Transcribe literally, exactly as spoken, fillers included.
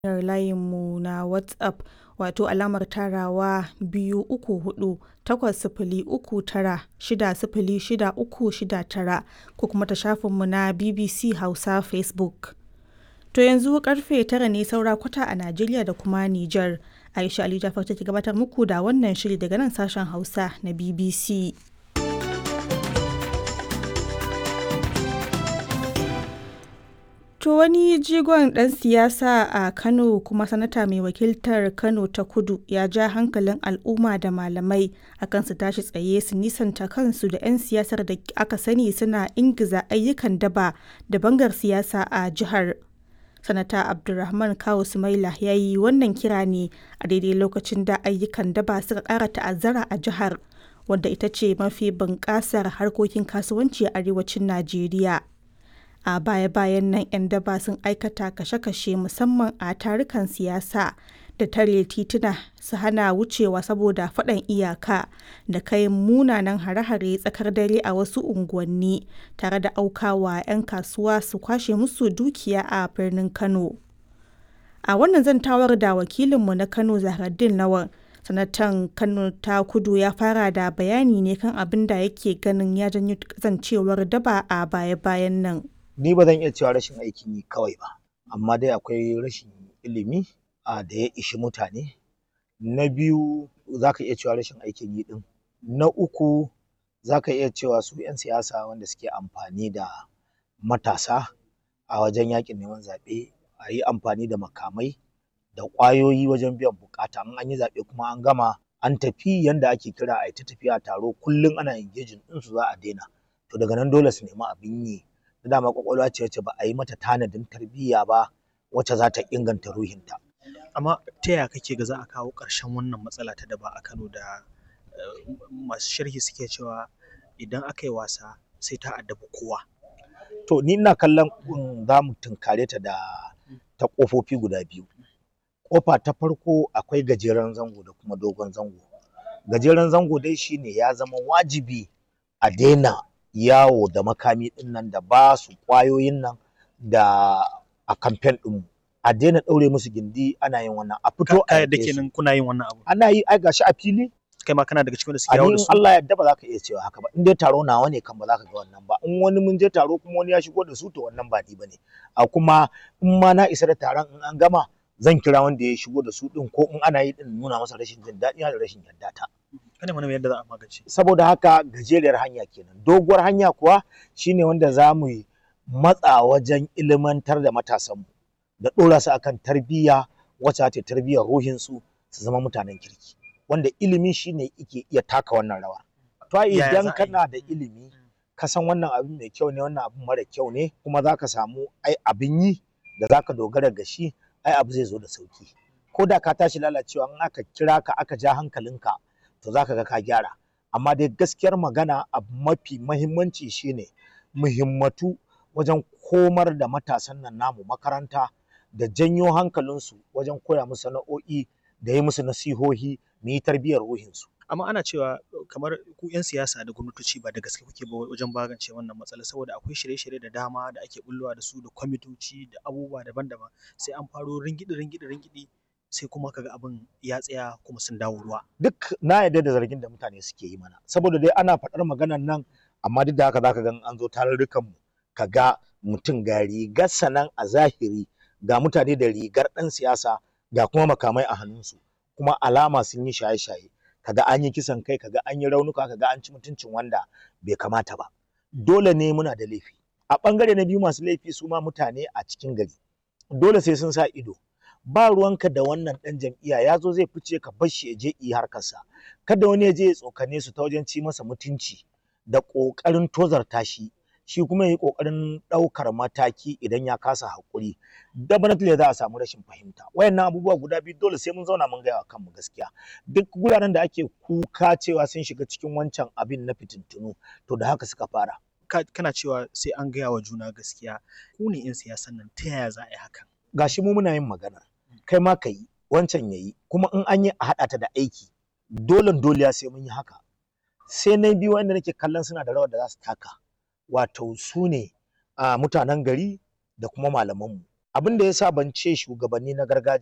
hanyar layinmu na WhatsApp, wato alamar tarawa biyu uku huɗu takwas sifili uku tara shida sifili shida uku shida tara ko kuma ta shafinmu na B B C Hausa Facebook. To yanzu karfe tara ne saura kwata a Najeriya da kuma Nijar. Aisha Ali Jafar take gabatar muku da wannan shiri daga nan sashen Hausa na B B C. To wani jigon ɗan siyasa a Kano kuma sanata mai wakiltar Kano ta Kudu ya ja hankalin al'umma da malamai akan su tashi tsaye su nisanta kansu da 'yan siyasar da aka sani suna ingiza ayyukan daba da bangar siyasa a jihar. Sanata Abdulrahman Kawu Sumaila ya yi wannan kira ne a daidai lokacin da ayyukan daba suka ƙara ta'azzara a jihar, wadda ita ce mafi bunƙasar harkokin kasuwanci a arewacin Najeriya. A baya-bayan nan 'yan daba sun aikata kashe-kashe musamman a tarukan siyasa da tare tituna su hana wucewa saboda faɗan iyaka da kai munanan hare-hare tsakar dare a wasu unguwanni tare da aukawa 'yan kasuwa su kwashe musu dukiya a birnin Kano. A wannan zantawar da wakilinmu na Kano Zahraddeen Lawan, sanatan Kano ta Kudu ya fara da bayani ne kan abin da yake ganin ya janyo kasancewar daba a baya-bayan nan. Ni ba zan iya cewa rashin aikin yi kawai ba, amma dai akwai rashin ilimi a da ya ishi mutane. Na biyu za ka iya cewa rashin aikin yi ɗin. Na uku za ka iya cewa su 'yan siyasa wanda suke amfani da matasa a wajen yaƙin neman zaɓe, a yi amfani da makamai da ƙwayoyi wajen biyan buƙata. In an yi zaɓe kuma an gama an tafi yanda ake kira a yi ta tafiya taro kullum ana engaging ɗinsu za a daina. To daga nan dole su nemi abin yi. Da dama kwakwalwa ce wacce ba a yi mata tanadin tarbiyya ba wacce za ta inganta ruhinta. Amma ta yaya kake ga za a kawo ƙarshen wannan matsala ta daba a Kano da masu sharhi suke cewa idan aka yi wasa sai ta addabi kowa? To ni ina kallon za mu tunkare ta da ta ƙofofi guda biyu. Ƙofa ta farko akwai gajeren zango da kuma dogon zango. Gajeren zango dai shine ya zama wajibi a daina yawo da makami ɗin nan da ba su ƙwayoyin nan da a kamfen ɗinmu. A daina ɗaure musu gindi ana yin wannan. A fito a yadda kenan kuna yin wannan abu. Ana yi ai gashi a fili. Kai ma kana daga cikin da suke yawo da su. Allah yadda ba za ka iya cewa haka ba. In dai taro nawa ne kan ba za ka ga wannan ba. In wani mun je taro kuma wani ya shigo da su to wannan ba ni bane. A kuma in ma na isa da taron in an gama zan kira wanda ya shigo da su ɗin ko in ana yi ɗin nuna masa rashin jin daɗi da rashin yarda ta. Kada mana yadda za a magance. Saboda haka gajeriyar hanya kenan. Doguwar hanya kuwa shine wanda za mu yi matsa wajen ilimantar da matasanmu da ɗora su akan tarbiyya wacce ta tarbiyyar ruhinsu su zama mutanen kirki. Wanda ilimi shine yake iya taka wannan rawa. To idan kana da ilimi ka san wannan abin mai kyau ne wannan abin mara kyau ne kuma za ka samu ai abin yi da za ka dogara ga shi ai abu zai zo da sauki. Ko da ka tashi lalacewa in aka kira ka aka ja hankalinka to za ka ga ka gyara. Amma dai gaskiyar magana abu mafi mahimmanci shine muhimmatu wajen komar da matasan nan namu makaranta da janyo hankalinsu wajen koya musu sana'o'i da yi musu nasihohi mu yi tarbiyyar ruhinsu. Amma ana cewa kamar ku 'yan siyasa da gwamnatoci ba da gaske kuke ba wajen magance wannan matsala saboda akwai shirye-shirye da dama da ake bullowa da su da kwamitoci da abubuwa daban-daban sai an faro ringidi ringidi ringidi sai kuma kaga abin ya tsaya kuma sun dawo ruwa. Duk na yarda da zargin da mutane suke yi mana saboda dai ana faɗar maganar nan amma duk da haka zaka ga an zo tarurrukan mu kaga mutum ga rigar sanan a zahiri ga mutane da rigar ɗan siyasa ga kuma makamai a hannunsu kuma alama sun yi shaye-shaye kaga an yi kisan kai kaga an yi raunuka kaga an ci mutuncin wanda bai kamata ba. Dole ne muna da laifi. A ɓangare na biyu masu laifi su ma mutane a cikin gari dole sai sun sa ido. Ba ruwanka da wannan ɗan jam'iyya ya zo zai fice ka bar shi ya je yi harkarsa. Kada wani ya je ya tsokane su ta wajen ci masa mutunci da ƙoƙarin tozarta shi, shi kuma ya yi ƙoƙarin ɗaukar mataki idan ya kasa haƙuri. Definitely za a samu rashin fahimta. Wayannan abubuwa guda biyu dole sai mun zauna mun gaya wa kanmu gaskiya. Duk guraren da ake kuka cewa sun shiga cikin wancan abin na fitintunu to da haka suka fara. Kana cewa sai an gaya wa juna gaskiya. Ku ne 'yan siyasan nan ta yaya za a yi hakan? Gashi mu muna yin magana. Kai ma ka yi wancan ya yi kuma in an yi a haɗa ta da aiki dole dole sai mun yi haka. Sai na biyu wanda nake kallon suna da rawar da za su taka wato su ne mutanen gari da kuma malamanmu. abin da yasa ban ce shugabanni na gargajiya